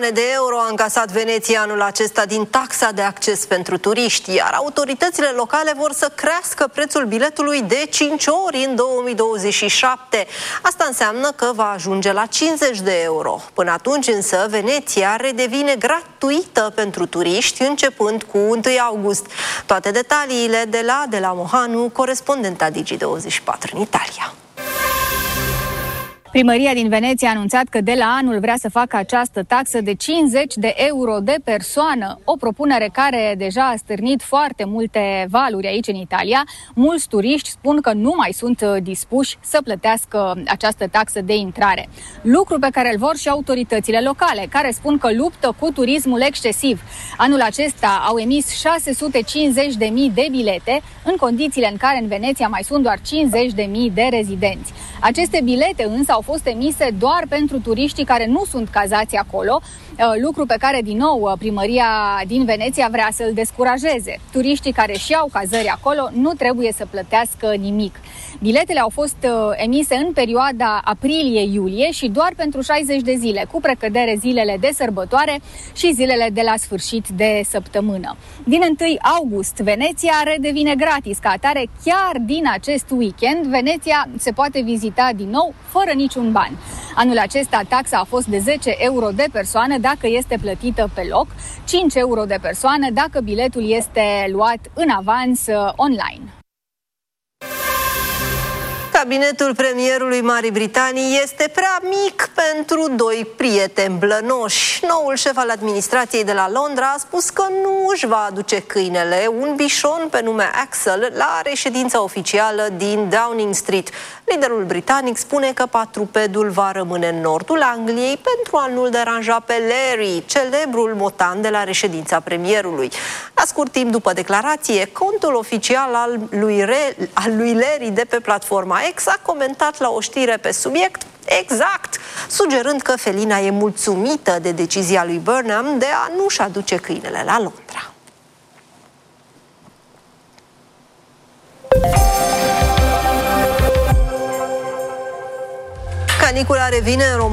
milioane de euro a încasat Veneția anul acesta din taxa de acces pentru turiști, iar autoritățile locale vor să crească prețul biletului de 5 ori în 2027. Asta înseamnă că va ajunge la 50 de euro. Până atunci însă Veneția redevine gratuită pentru turiști începând cu 1 august. Toate detaliile de la Adela Mohanu, corespondenta Digi24 în Italia. Primăria din Veneția a anunțat că de la anul vrea să facă această taxă de 50 de euro de persoană, o propunere care deja a stârnit foarte multe valuri aici în Italia. Mulți turiști spun că nu mai sunt dispuși să plătească această taxă de intrare. Lucru pe care îl vor și autoritățile locale, care spun că luptă cu turismul excesiv. Anul acesta au emis 650.000 de bilete, în condițiile în care în Veneția mai sunt doar 50.000 de rezidenți. Aceste bilete însă au fost emise doar pentru turiștii care nu sunt cazați acolo, lucru pe care, din nou, primăria din Veneția vrea să-l descurajeze. Turiștii care și-au cazări acolo nu trebuie să plătească nimic. Biletele au fost emise în perioada aprilie-iulie și doar pentru 60 de zile, cu precădere zilele de sărbătoare și zilele de la sfârșit de săptămână. Din 1 august, Veneția redevine gratis. Ca atare, chiar din acest weekend, Veneția se poate vizita din nou fără niciun ban. Anul acesta, taxa a fost de 10 euro de persoană dacă este plătită pe loc, 5 euro de persoană dacă biletul este luat în avans online. Cabinetul premierului Marii Britanii este prea mic pentru doi prieteni blănoși. Noul șef al administrației de la Londra a spus că nu își va aduce câinele, un bișon pe nume Axel, la reședința oficială din Downing Street. Liderul britanic spune că patrupedul va rămâne în nordul Angliei pentru a nu-l deranja pe Larry, celebrul motan de la reședința premierului. La scurt timp după declarație, contul oficial al lui Larry de pe platforma X a comentat la o știre pe subiect exact, sugerând că felina e mulțumită de decizia lui Burnham de a nu-și aduce câinele la Londra. Canicula revine în România.